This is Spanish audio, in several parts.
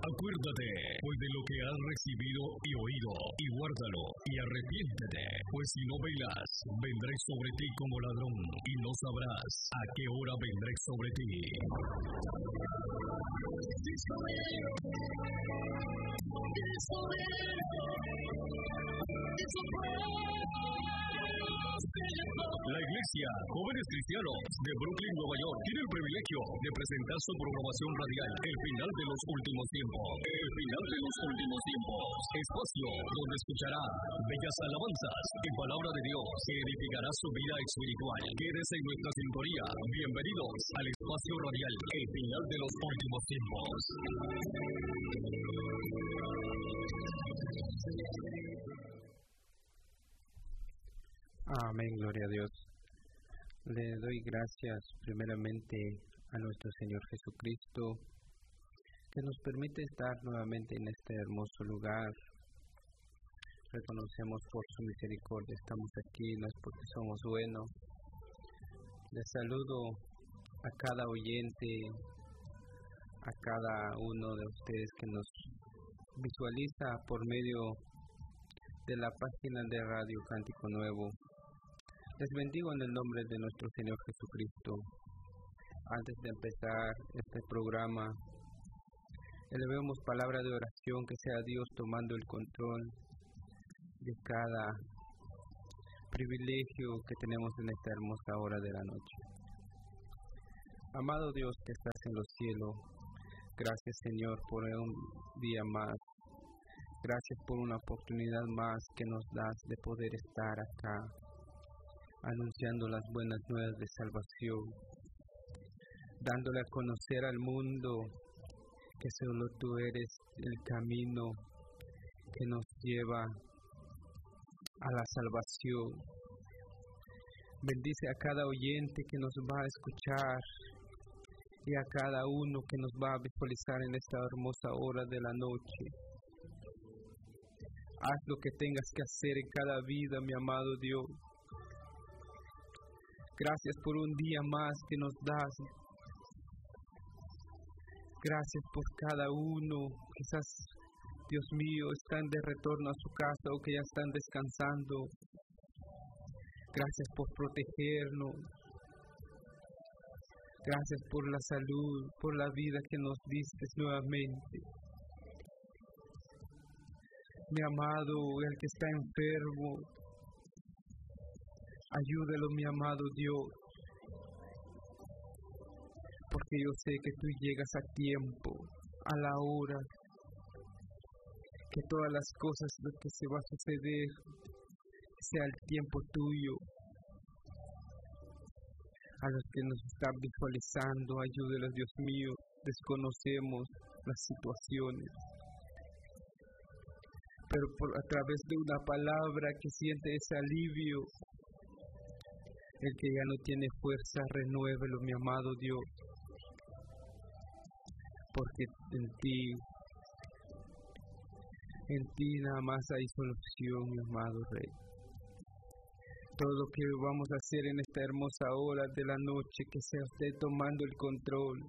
Acuérdate, pues de lo que has recibido y oído, y guárdalo, y arrepiéntete, pues si no velas, vendré sobre ti como ladrón, y no sabrás a qué hora vendré sobre ti. La Iglesia Jóvenes Cristianos de Brooklyn, Nueva York, tiene el privilegio de presentar su programación radial, El Final de los Últimos Tiempos. El Final de los Últimos Tiempos. Espacio donde escuchará bellas alabanzas y palabra de Dios que edificará su vida espiritual. Quédese en nuestra sintonía. Bienvenidos al espacio radial, El Final de los Últimos Tiempos. Amén, gloria a Dios. Le doy gracias primeramente a nuestro Señor Jesucristo, que nos permite estar nuevamente en este hermoso lugar. Reconocemos por su misericordia, estamos aquí, no es porque somos buenos. Les saludo a cada oyente, a cada uno de ustedes que nos visualiza por medio de la página de Radio Cántico Nuevo. Les bendigo en el nombre de nuestro Señor Jesucristo. Antes de empezar este programa, elevemos palabra de oración, que sea Dios tomando el control de cada privilegio que tenemos en esta hermosa hora de la noche. Amado Dios que estás en los cielos, gracias Señor por un día más. Gracias por una oportunidad más que nos das de poder estar acá, anunciando las buenas nuevas de salvación, dándole a conocer al mundo que solo tú eres el camino que nos lleva a la salvación. Bendice a cada oyente que nos va a escuchar y a cada uno que nos va a visualizar en esta hermosa hora de la noche. Haz lo que tengas que hacer en cada vida, mi amado Dios. Gracias por un día más que nos das. Gracias por cada uno. Quizás, Dios mío, están de retorno a su casa o que ya están descansando. Gracias por protegernos. Gracias por la salud, por la vida que nos diste nuevamente. Mi amado, el que está enfermo, ayúdalo, mi amado Dios, porque yo sé que tú llegas a tiempo, a la hora, que todas las cosas, lo que se va a suceder, sea el tiempo tuyo. A los que nos están visualizando, ayúdelos, Dios mío, desconocemos las situaciones, pero a través de una palabra que siente ese alivio. El que ya no tiene fuerza, renuévelo, mi amado Dios, porque en ti nada más hay solución, mi amado Rey. Todo lo que vamos a hacer en esta hermosa hora de la noche, que sea usted tomando el control,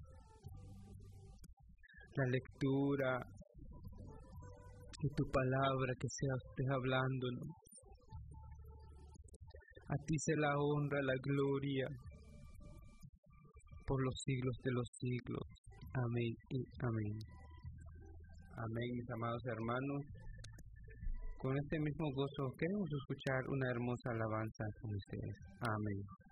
la lectura, de tu palabra, que sea usted hablándonos. A ti sea la honra, la gloria, por los siglos de los siglos. Amén y amén. Amén, mis amados hermanos. Con este mismo gozo queremos escuchar una hermosa alabanza con ustedes. Amén.